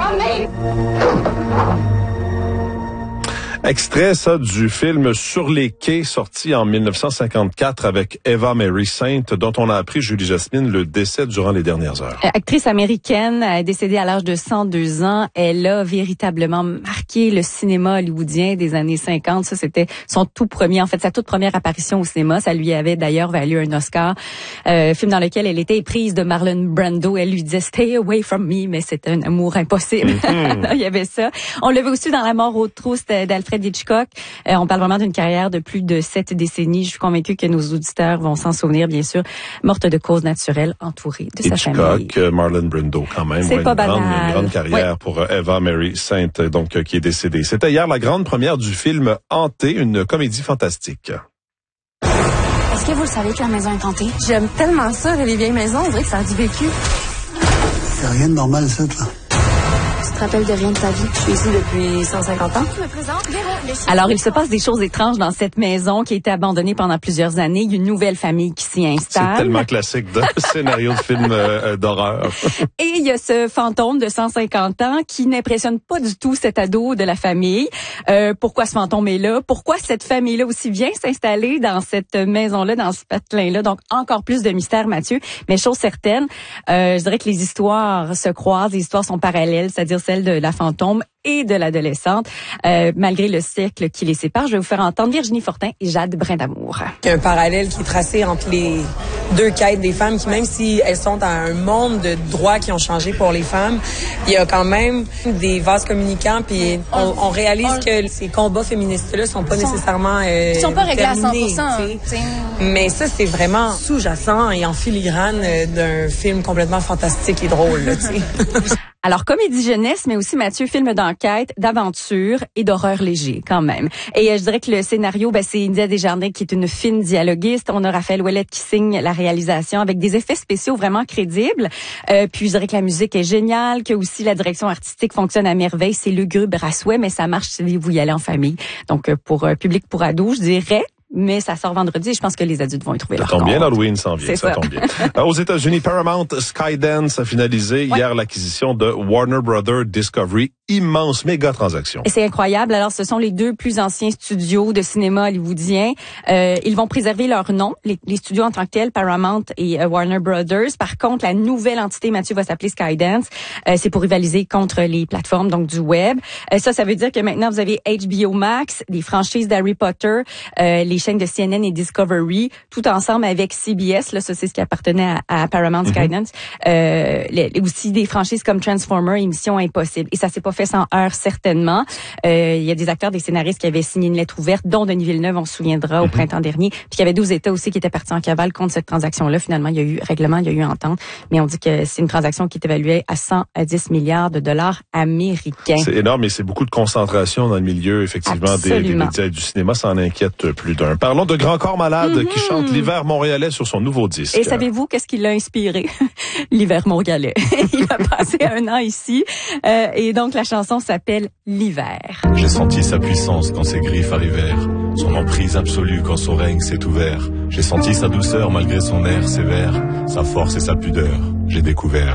from me. Extrait, ça, du film Sur les quais, sorti en 1954 avec Eva Mary Saint, dont on a appris, Julie Jasmine, le décès durant les dernières heures. Actrice américaine, décédée à l'âge de 102 ans. Elle a véritablement marqué le cinéma hollywoodien des années 50. Ça, c'était son tout premier, en fait, sa toute première apparition au cinéma. Ça lui avait d'ailleurs valu un Oscar. Film dans lequel elle était éprise de Marlon Brando. Elle lui disait « Stay away from me », mais c'était un amour impossible. Il y avait ça. On l'a vu aussi dans La mort aux trousses d'Alfred Hitchcock. On parle vraiment d'une carrière de plus de 7 décennies. Je suis convaincue que nos auditeurs vont s'en souvenir, bien sûr. Morte de cause naturelle, entourée de sa famille. Hitchcock, Marlon Brando, quand même. C'est pas banal. Une grande carrière pour Eva Mary Saint, donc, qui est décédée. C'était hier la grande première du film Hanté, une comédie fantastique. Est-ce que vous le savez que la maison est hantée? J'aime tellement ça, les vieilles maisons. On dirait que ça a du vécu. C'est rien de normal, ça, là. Tu te rappelles de rien de ta vie? Je suis ici depuis 150 ans. Je me présente, Véro, le chien. Alors, il se passe des choses étranges dans cette maison qui a été abandonnée pendant plusieurs années. Il y a une nouvelle famille qui s'y installe. C'est tellement classique de scénario de film d'horreur. Et il y a ce fantôme de 150 ans qui n'impressionne pas du tout cet ado de la famille. Pourquoi ce fantôme est là? Pourquoi cette famille-là aussi vient s'installer dans cette maison-là, dans ce patelin-là? Donc, encore plus de mystère, Mathieu. Mais chose certaine, je dirais que les histoires se croisent, les histoires sont parallèles, c'est-à-dire celle de la fantôme et de l'adolescente, malgré le siècle qui les sépare. Je vais vous faire entendre Virginie Fortin et Jade Brindamour. Il y a un parallèle qui est tracé entre les deux quêtes des femmes qui, même si elles sont dans un monde de droits qui ont changé pour les femmes, il y a quand même des vases communicants, puis on réalise que ces combats féministes-là sont pas nécessairement Ils sont pas réglés à 100%. T'sais. Mais ça, c'est vraiment sous-jacent et en filigrane d'un film complètement fantastique et drôle. Là, Alors, comédie jeunesse, mais aussi, Mathieu, film d'enquête, d'aventure et d'horreur léger, quand même. Et je dirais que le scénario, c'est India Desjardins, qui est une fine dialoguiste. On a Raphaël Ouellette qui signe la réalisation avec des effets spéciaux vraiment crédibles. Puis, je dirais que la musique est géniale, que aussi la direction artistique fonctionne à merveille. C'est lugubre à souhait, mais ça marche si vous y allez en famille. Donc, pour public pour ados, je dirais. Mais ça sort vendredi et je pense que les adultes vont y trouver leur compte. Ça tombe bien, l'Halloween s'en vient. Ça tombe bien. Aux États-Unis, Paramount Skydance a finalisé hier l'acquisition de Warner Brothers Discovery. Immense méga transaction. Et c'est incroyable. Alors, ce sont les deux plus anciens studios de cinéma hollywoodiens. Ils vont préserver leur nom, les studios en tant que tels, Paramount et Warner Brothers. Par contre, la nouvelle entité, Mathieu, va s'appeler Skydance. C'est pour rivaliser contre les plateformes donc du web. Ça veut dire que maintenant, vous avez HBO Max, des franchises d'Harry Potter, les chaînes de CNN et Discovery, tout ensemble avec CBS. Là, ça, c'est ce qui appartenait à Paramount Skydance. Aussi des franchises comme Transformers et Mission Impossible. Et ça s'est pas fait sans heurts, certainement. Il y a des acteurs, des scénaristes qui avaient signé une lettre ouverte, dont Denis Villeneuve, on se souviendra, au printemps dernier. Puis il y avait 12 États aussi qui étaient partis en cavale contre cette transaction-là. Finalement, il y a eu règlement, il y a eu entente. Mais on dit que c'est une transaction qui est évaluée à 110 milliards de dollars américains. C'est énorme et c'est beaucoup de concentration dans le milieu, effectivement, des médias et du cinéma. Ça en inquiète plus d'un. Parlons de Grand Corps Malade qui chante l'hiver montréalais sur son nouveau disque. Et savez-vous qu'est-ce qui l'a inspiré? L'hiver montréalais. Il a passé 1 an ici. Et donc, la chanson s'appelle L'hiver. J'ai senti sa puissance quand ses griffes arrivèrent, son emprise absolue quand son règne s'est ouvert. J'ai senti sa douceur malgré son air sévère, sa force et sa pudeur. J'ai découvert